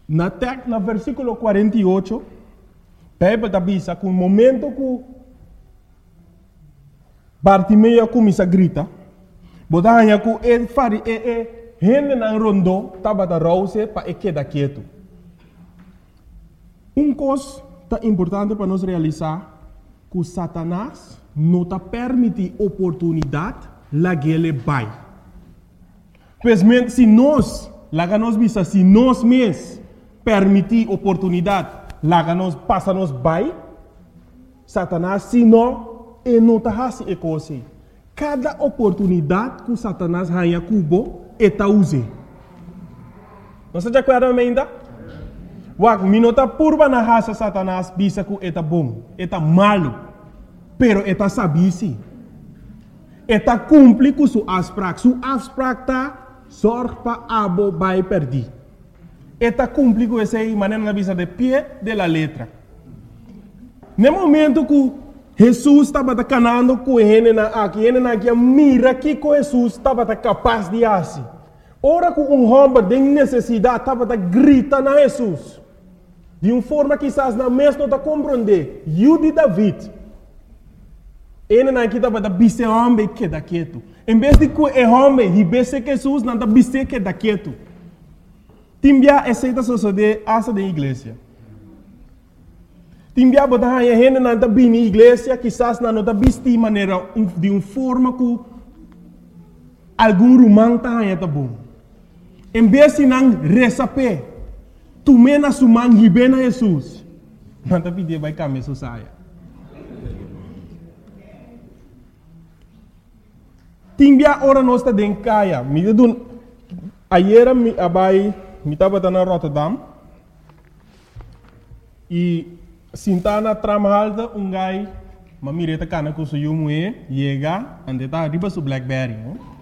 Na versículo 48, Bíblia diz que no momento que Bartimeu começa a gritar, botava que ele fari gente na rondo estava da rouse para quedar quieto. Coisa importante para nós realizar que Satanás não está permite oportunidade lá que ele vai. Pois se nós mesmos permitir oportunidade lá que nós passa nos vai, Satanás se não está fazendo coisa. Cada oportunidade que Satanás ganha cubo está usando. Não se acorda ainda? Wak minota purba na raça Satanás bisa que está bom, está malo, pero está sabisi. Está cumpre com sua abstract. Sua abstract sorge para abo vai perder. Está cumpre com essa maneira bisa de pé de la letra. No momento que Jesus estava canando com ele aqui mira que Jesus estava capaz de fazer. Ora que homem tem necessidade estava gritando a Jesus. De uma forma que quizás não mesmo não compreender. Eu de David. Ele não estava da bise homem que da quieto. Em vez de que o homem ribesse Jesus não da bise que da quieto. Timbia aceita suceder asa da igreja. Timbia botar a gente não da bem na igreja, quizás não da bise de maneira de uma forma que algum romano tá bom. Em vez de não receber tu mena suman hibena Jesus. Manta pedir vai caminhar saia. Timbia ora nós está dentro caia. Me dun ayer me estava na Rotterdam e sintana tramalda gai mamireta cana com seu moe chega ande tá riba su Blackberry.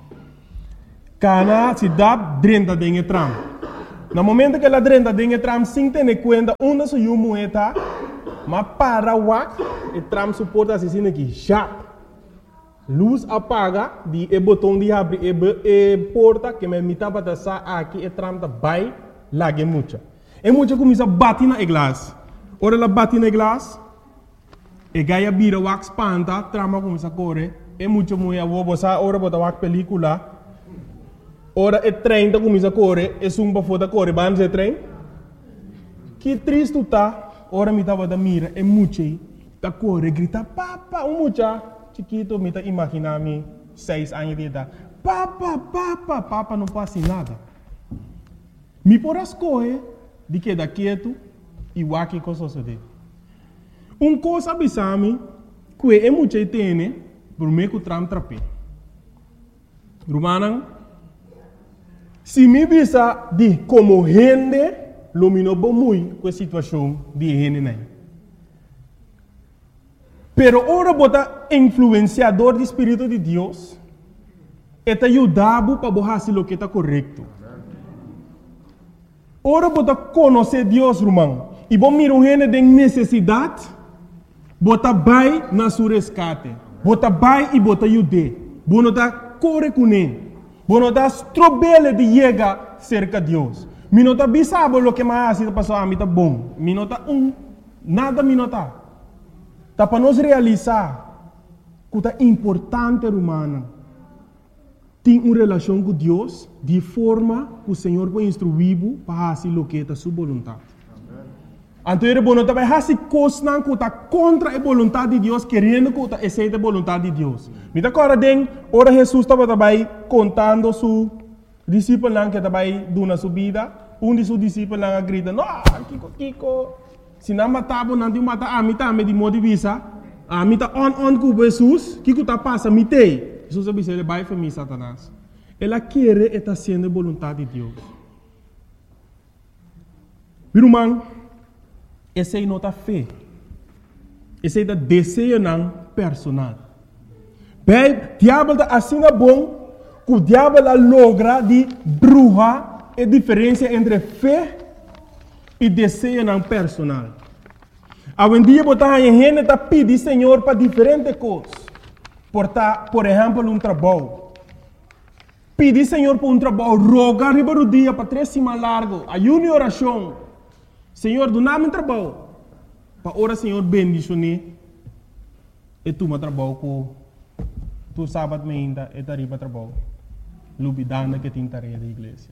Cana se dá dentro dentro tram. No momento que ela drenda dentro tram, sem ter conta onde se o moeda, mas para o e tram suporta assim aqui, já. Luz apaga, e botão de abrir e porta que me mitava da sa aqui e tram da vai lá que muita. E muita começa a bater na glass. Ora ela bate na glass, e gaia bira o spanta, trama começa a correr, e muita mulher vou botar ora botar o película. Ora é trem da começa a correr, é sumba foda correr, vamos é trem. Que triste tá, ora me tava da mira, é muito da correr, grita papa, mucha, chiquito me tá imaginar-me 6 anos de idade, papa não passa nada. Me por as correr, de que da quieto e o aqui com suceder. Coisa abisame, que é muito tem, por meio que o tram trape. Romana. Se me visa de como gente, lumino muito com a situação de gente nem. Pero ora bota influenciador do Espírito de Deus, eta ajudava para fazer o que está correto. Ora bota conhecer Deus, irmão, e bom mira gente de necessidade, bota vai na sua resgate, bota vai e bota ajude, bota corre com ele. Bueno, das trobele de llegar cerca de Deus. Minota bisabo lo que mais está passando a mim tá bom. Minota nada minota. Tá para nós realizar que é importante humana. Tem uma relação com Deus de forma que o Senhor vai instruir para fazer o que é sua vontade. Então, ele vai fazer coisas que está contra a vontade de Deus, querendo que aceite a vontade de Deus. Me dá agora, ora Jesus estava também contando seu discípulo que estava dando sua vida. De seus discípulos grita, não, Kiko, se não matava, não te mata, a mim também de modo de vista, a mim está on com Jesus, Kiko está passando, me tem. Jesus disse, ele vai para mim, Satanás. Ela quer estar sendo a vontade de Deus. Meu irmão, essa é nota fé. Esse é o desejo personal. Bem, o diabo está assim bom que o diabo logra de bruxa a diferença entre fé e desejo personal. Hoje em dia, a gente está pedindo Senhor para diferentes coisas. Por exemplo, trabalho. Pedir Senhor por trabalho, rogar riba do dia para 3 semanas largo, ayuno e oração. Senhor, do nome trabalho. Para ora, Senhor, bendicionar. E tu me trabalho com tu sábado ainda e tarifa trabalho. Lubidana que tem tarefa da igreja.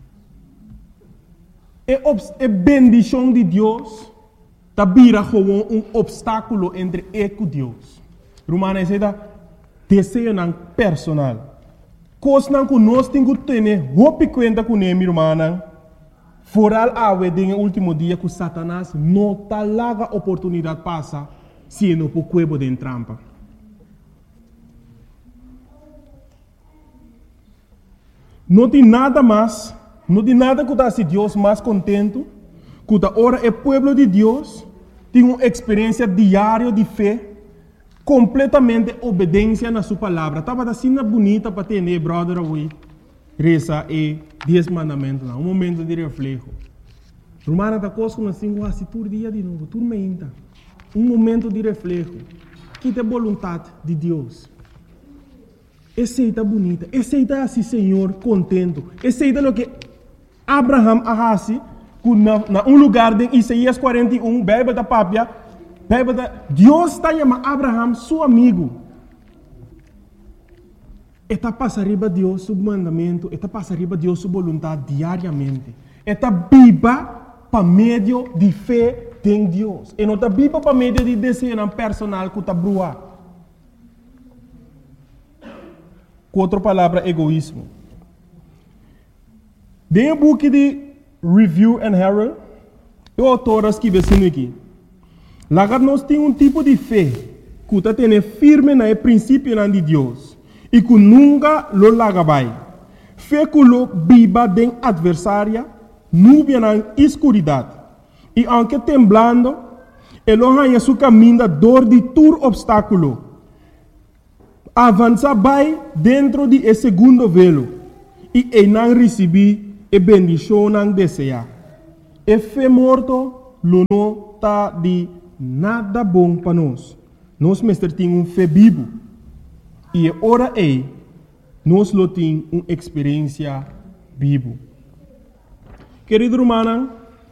É bendição de Deus. Tá vira como obstáculo entre eu e Deus. Romana diz desejo não personal. Coisa que nós temos que ter roupa conta com ele, irmã. Foral awe no último dia que Satanás não tá larga oportunidade passa se não por cuebo de trampa. Não tem nada mais, não tem nada que se Deus mais contento, que ora o povo de Deus tem uma experiência diária de fé, completamente obediência na sua palavra. Estava assim bonita para ter, brother, away. Reza e 10 mandamentos, um momento de reflexo. Romana da coisa com assim, quase todo dia de novo, tudo meinta. Um momento de reflexo. Que tem vontade de Deus. Essa bonita, essa assim, Senhor, contento. Essa o que Abraham arrasi, na um lugar de Isaías 41, Bíblia da Pápia, Deus está chamando Abraham seu amigo. Eta passa arriba Deus seu mandamento, eta passa arriba Deus sua vontade diariamente. Eta viva para meio de fé em Deus. E não está viva para meio de desejo personal que está brua. Com outra palavra, egoísmo. Dentro do book de Review and Herald, o autor escreve assim aqui. Lá nós temos um tipo de fé que está tendo firme no princípio de Deus. E que nunca lo lagabai. Fé que lo viva den adversária, nuvem na escuridade. E aunque temblando, ele ganha seu caminho dor de todo obstáculo. Avança vai dentro de esse segundo velo. E ele não recebe a bendição não deseja. E fé morto, lo não está de nada bom para nós. Nós mestre tem um fé vivo. E ora nós lo temos uma experiência viva. Querido irmão,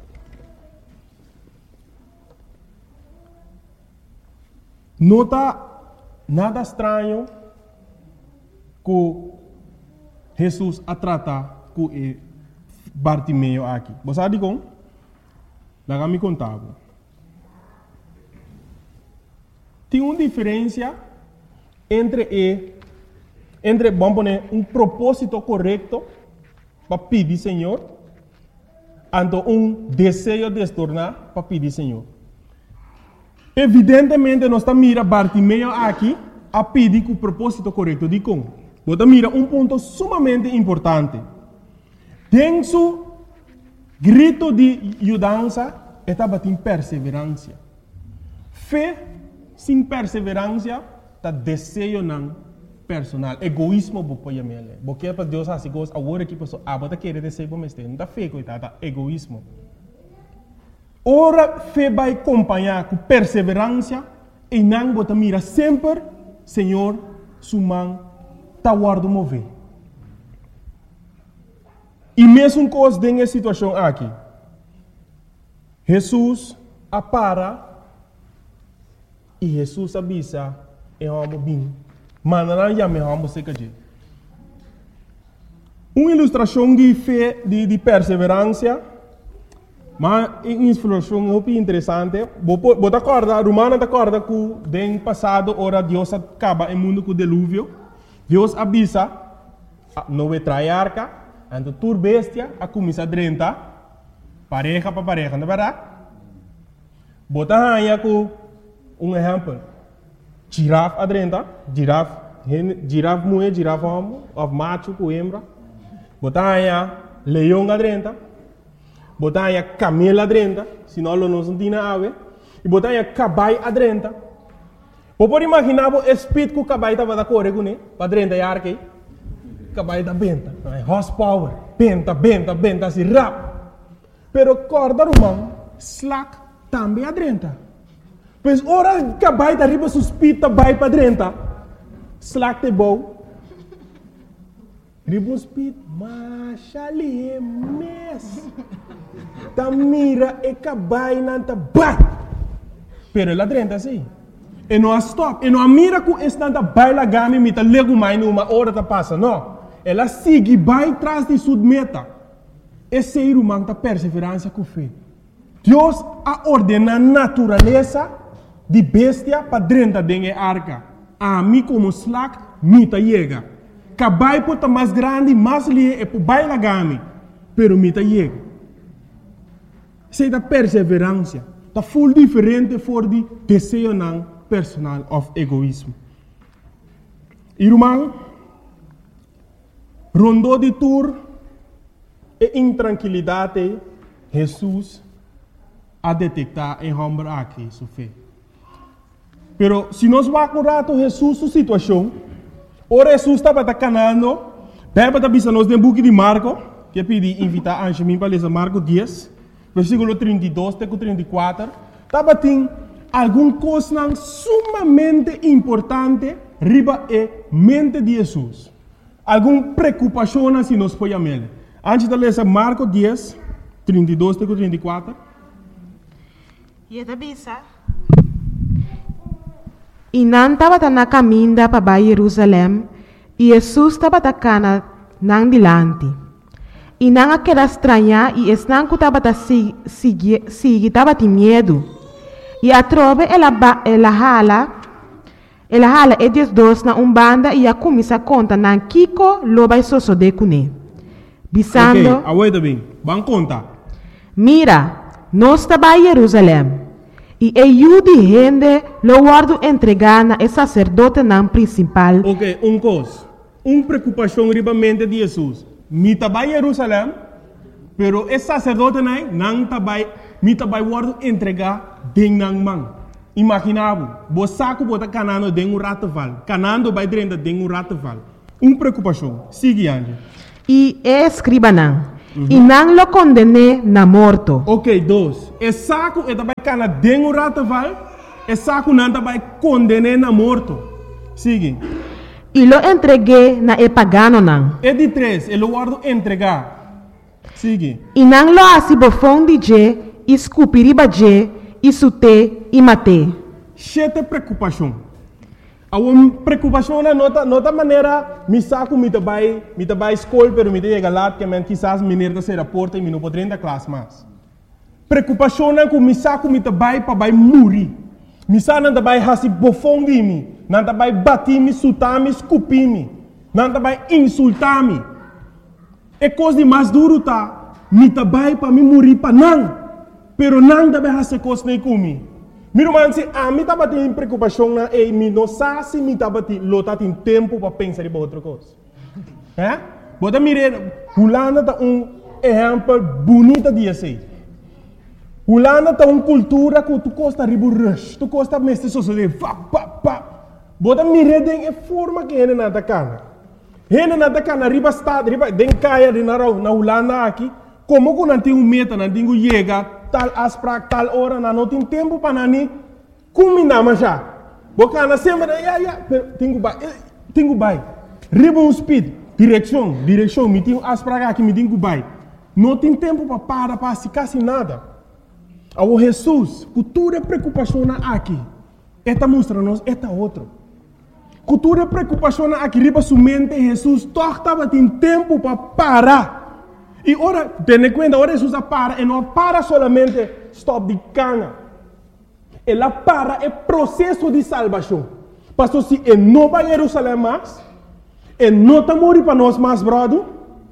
não está nada estranho que Jesus a tratar com Bartimeu aqui. Você sabe como? Lá me contava. Tem uma diferença entre vamos poner um propósito correto para pedir Senhor, e desejo de se tornar para pedir Senhor. Evidentemente, nós estamos mirando Bartimeu aqui a pedir com o propósito correto. De como? Você mira um ponto sumamente importante. Tem seu grito de ajudança, estava em perseverança. Fé sem perseverança, está desejo não personal. Egoísmo, você chamar. Porque para Deus assim, agora que a pessoa está querendo desejo, mas não está fé, coitada, egoísmo. Ora, fé vai acompanhar com perseverança e não você mira sempre, Senhor, sua mão está guardando mover. E mesmo coisa nessa situação aqui, Jesus apara e Jesus avisa e vamos bem. Mas não já me vamos ser que uma ilustração de fé, de perseverança, mas uma ilustração muito interessante. Você acorda, Romana acorda que no passado, ora Deus acaba o mundo com o dilúvio. Deus avisa, não vai trair arca, então tur bestia, a começar a drentar, pareja para pareja, não é verdade? Você aí com um exemplo. Girafa adrenta, girafa mulher, girafa homem, of macho com hembra. Botar leão adrenta, botar camelo adrenta, senão não se tem ave. E botar caballo adrenta. Pode imaginar o espírito que o caballo estava da correr com ele, para adrenta e arque. Caballo da benta, horsepower, benta, assim rápido. Pero corda romano, slack também adrenta. Pois ora cabai da riba suspita vai para dentro. Slack te bom. Riba suspita, mas ali é mes. ta mira e cabai nanta bai. Pero ela drenta assim. E não stop. E não mira com esse nanta bai la gami mita lego mai numa hora ta passa. Não. Ela sigue bai tras de sua meta. Esse ser humano ta perseverança com fé. Deus a ordena a natureza de bestia para drenta dengue arca. A mim como slack, mita chega. Cabai pota mais grande, mais lie e por bai la gami. Pero mita chega. Sei da perseverança. Tá full diferente for de desejo não personal of egoísmo. Irmão, rondou de tour e intranquilidade, Jesus a detectar em homem aqui sua fé. Pero se nós vamos um rato Jesus sua situação, o Jesus estava canando, Bíblia está nos no book de Marco, que pedi invitar a Anjemim para ler Marco 10, versículo 32 até 34, estava tem alguma coisa sumamente importante riba e mente de Jesus. Alguma preocupação se nós podemos ver. Antes de ler Marco 10, 32 até 34. E não estava na caminho para Jerusalém, e Jesus estava na dilante. E não aquela estranha, e não estava estava de medo. E a trova ela hala e dos na banda e a começa a contar na Kiko loba e soso de cune. Bisando. Ok, aguenta bem. Vamos contar. Mira, nós estava em Jerusalém. E eu de gente lo guardo entregar na sacerdote na principal. Ok, coisa. Preocupação ribamente de Jesus. Mi estava em Jerusalém, pero esse sacerdote não estava, mi estava guardo entregar den nang man. Imaginava, você saco bota canando den rataval, canando vai dentro den rataval. Preocupação. Sigue Anjo. E escriba não. E não lo condene na morto. Ok, dois. E saco e também cana den rataval, e saco não também condene na morto. Sigue. E lo entreguei na pagano não. E de três, ele guardo entregar. Sigue. E não lo assim bofão de je, escupiriba je, isute e mate. Chete preocupação. A uma preocupação na nota maneira, me saco me tabai escola, pero me chega lá que men quizás menino da ser porta e me não poderia da classe mais. Preocupação na com me saco me tabai para vai morrer. Me saco não tabai hasi bofão de mim, não tabai bater me, sutar me, escupir me, não tabai insultar me. É coisa de mais duro tá, me tabai para me morrer para não, pero não tabai hasi coisa nem comigo. Meu irmão, se a mim estava tendo preocupação na e me não sabe se me estava tendo tempo para pensar em outra coisa. É? Bota mire, Holanda tá exemplo bonito de assim. Holanda tá cultura que tu costa ribu rush, tu costa mestre sociedade, Bota mire den forma que ele nada cana. Ele nada cana riba estado, riba den caia de na Holanda aqui, como que não tem meta, não tem chega tal asprak tal hora não tem tempo para nani combinar mas já bocana sempre tenho bai ribbon speed direção me tenho asprak aqui me tenho bai não tem tempo para se quase nada ao Jesus cultura preocupação aqui esta mostra nos esta outro cultura preocupação aqui riba sua mente Jesus estava tem tempo para parar. E ora, tendo conta, ora Jesus para, e não para solamente stop de cana. Ela para é processo de salvação. Pastor, se ele não vai a Jerusalém mais, ele não está morrendo para nós mais, brother,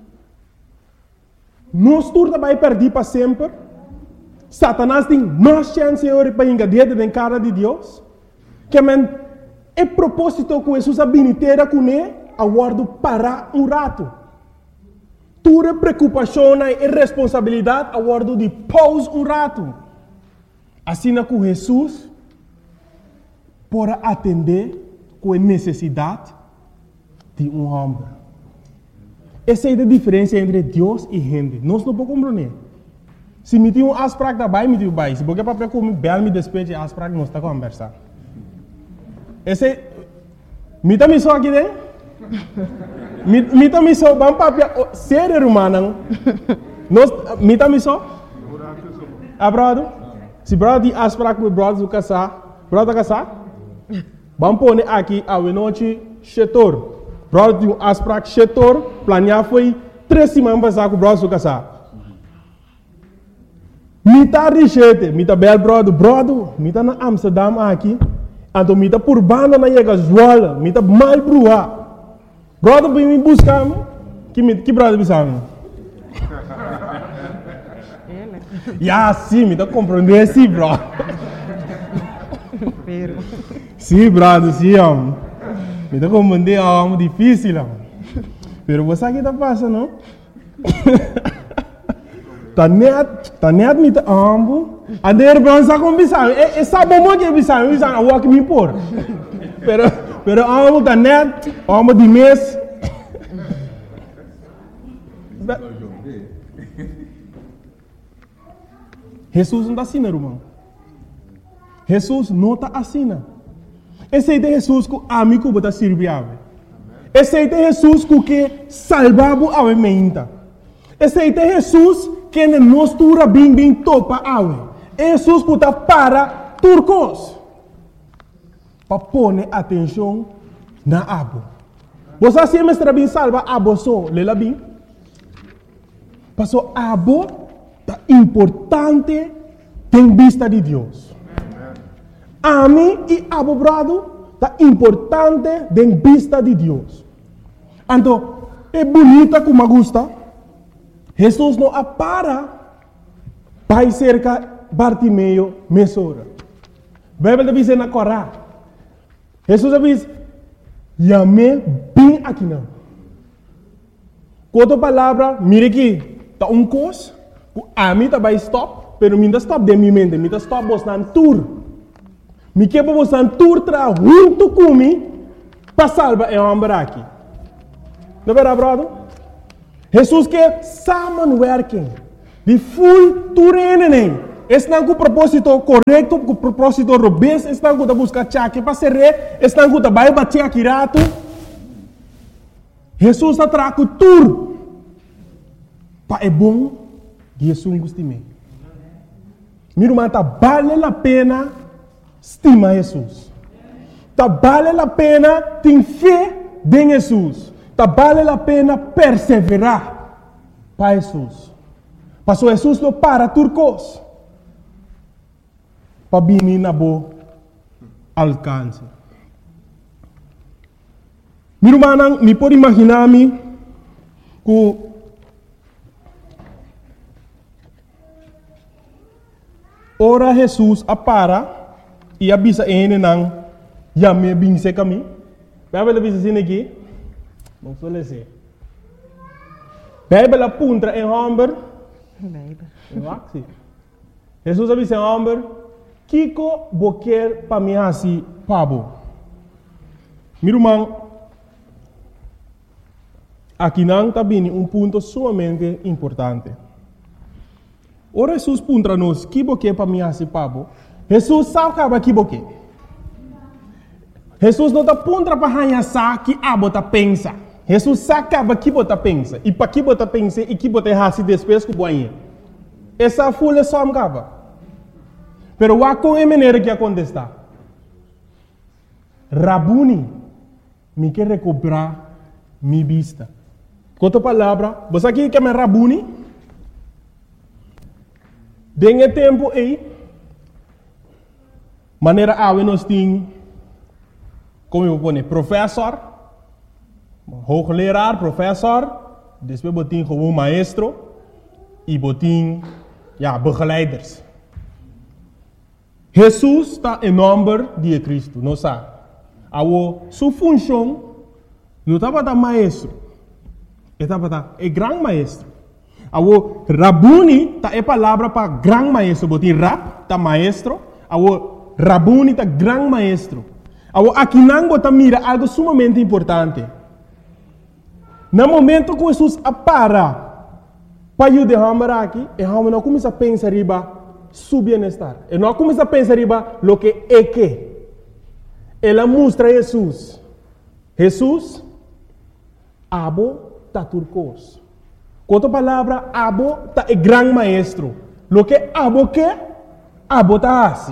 nós turma vai perder para sempre. Satanás tem mais chance para engadir na cara de Deus. Que é propósito que Jesus habilitera com ele, aguardo parar rato. Tua preocupação e responsabilidade a guardo de pause rato. Assim que Jesus pode atender com a necessidade de homem. Essa é a diferença entre Deus e gente. Nós não podemos compreender. Se me tem asprak da bai, me tem bai. Se porque para comer bel me despeje asprak nós está conversar. Esse me tá me só aqui dentro. Me tá me só bam papia ser humano. Nós me tá me só brother? Se brother die afspraak met brother zou casar, brother casar? Vamos pôr aqui a noite chetor. Brother die afspraak chetor, planear foi 3 semanas passar com o brother zou casar. Mita richete, mita bel brother, mita na Amsterdam aqui, então mita por banda na chega Zwolle, mita mal brua. Brother vem me buscar, que brother bisamo? Ya, sim, me tá compreendendo, sim, bro. Sim, brother, sim, homem. Me tá compreendendo, é muito difícil, homem. Pero você aqui tá passando, não? Tá net me tá ambo. A der bronza com bisamo. É sabe como que é bisamo? Bisamo, eu que me impor. Pero ambo tá net, ambo de mês. Jesus não está assim, irmão. Jesus não está assim. Esse é Jesus que a mim que está servindo. Esse é Jesus que salvava a mente. Esse é Jesus que nos tura bem topa a Jesus que está para turcos. Para pôr atenção na abo. Você se mestra bem salva abo só, lela bem. Passou abo tá importante em vista de Deus. A mim e abo brado tá importante em vista de Deus. Então, é bonita como gosta. Jesus não apara para cerca Bartimeu mesora. A Bíblia diz na Corá. Jesus diz, "Yame bem aqui não." Outra palavra, mire aqui, tá coisa. A mim tá vai stop, pero mim tá stop de minha mente, mim tá stop bostan tour. Me quebra bostan tour tra junto comigo para salvar o homem aqui. Não é verdade, brother? Jesus quer samenwerking. De full toerening. Estão com o propósito correto, com o propósito robusto, estão com a busca chaque para ser rei, estão com a vai bater aqui rato. Jesus está trago tour. Para é bom, Jesus gosta de mim. Meu irmão, tá vale a pena estimar Jesus. Tá vale a pena ter fé em Jesus. Tá vale a pena perseverar para Jesus. Passou Jesus não para turcos. Para vir na boa alcance. Meu irmão, me pode imaginar-me que ora Jesus apara e avisa ele não já me binse caminho. Vai ver avisa assim aqui. Não sou lese. Bíblia apunta em Hamber. Bíblia. Jesus avisa em Hamber. Kiko boquer para mim assim pabo. Meu irmão, aqui não está bem ponto sumamente importante. Ora Jesus puntra nos que boquer para mim assim pabo. Jesus sabe que boquer. Jesus não está puntra para hanha sa que abo tá pensa. Jesus sabe que bota pensa. E para que bota pensa e que bota hasi depois que boinha. Essa folha só me acaba. Pero o com é maneira que acontece. Rabuni, me quer recuperar minha vista. Com outra palavra, você aqui quer me Rabuni? Dengue tempo aí, maneira a nós tem, como eu vou dizer, professor, hoogleraar, professor, depois botin gewoon maestro e botin, begeleiders. Jesus está em nome de Cristo, não sabe? Sua função não estava da maestro, estava da grande maestro. Rabuni está a palavra para grande maestro, botin rab está maestro, Rabuni está grande maestro. Aqui não bota mira algo sumamente importante. No momento que Jesus apara para ajudar aqui, e não começa a pensar riba su bienestar. E não começa a pensar riba lo que é que. Ela mostra Jesus. Jesus, abo ta turcos. Com outra palavra, abo ta é grande maestro. Lo que abo tá assim.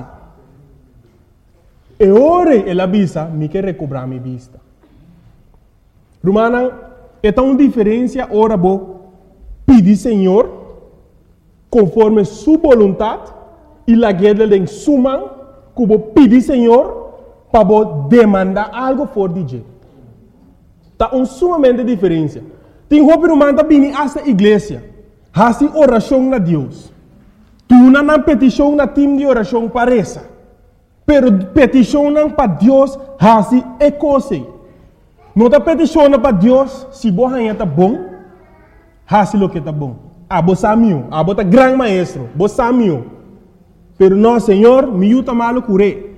E ora ela visa, me quer recobrar minha vista. Romana, é tão diferença ora bo pedir Senhor conforme sua vontade e la guerra de suma que bo pedir Senhor para bo demandar algo for DJ. Tá sumamente diferença. Tem roupa romana bini essa igreja, hasi oração na Deus. Tu não petição na time de oração parece, pero petição para Deus hasi é coisa. Não tá petição para Deus se boa tá bom, hasi lo que tá bom. Abo samio, abo tá grande maestro, bo samio. Pero não, Senhor, me ajuda malo curé.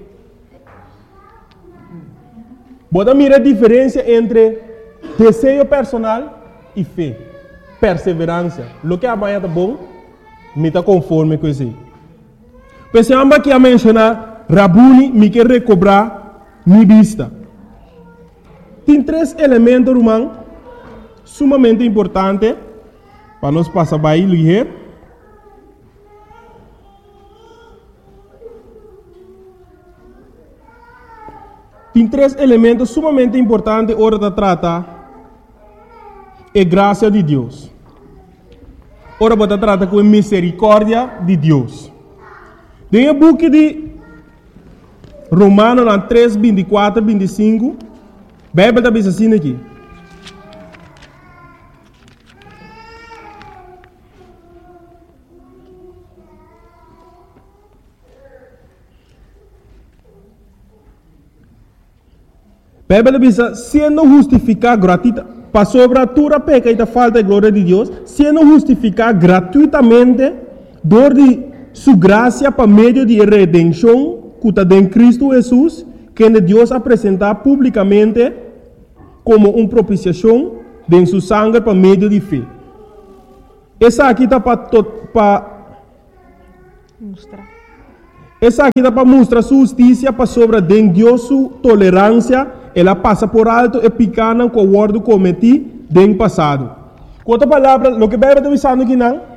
Bota mira a diferença entre desejo personal e fé, perseverança. Lo que amanhã tá bom, me tá conforme com isso. Pensamos aqui a mencionar, Rabuni me quer recobrar minha vista. Tem 3 elementos, irmão, sumamente importantes para nós passar by ligeiro. Tem 3 elementos sumamente importantes hora de tratar a graça de Deus. Ora vou tratar com a misericórdia de Deus. Tem o book de Romanos 3, 24, 25. A Bíblia está assim aqui. A Bíblia diz, sendo justificado gratuitamente, para sobre a tua peca e da falta de glória de Deus, sendo justificado gratuitamente, dor de sua graça para meio de redenção, que está em Cristo Jesus, que Deus apresentar publicamente como uma propiciação de sua sangue para meio de fé. Essa aqui está para mostrar. Essa aqui está para mostrar sua justiça para sobre Deus, sua tolerância. Ela passa por alto e picana com o guardo cometido no passado. Com outra palavra, o que a Bíblia está dizendo aqui não,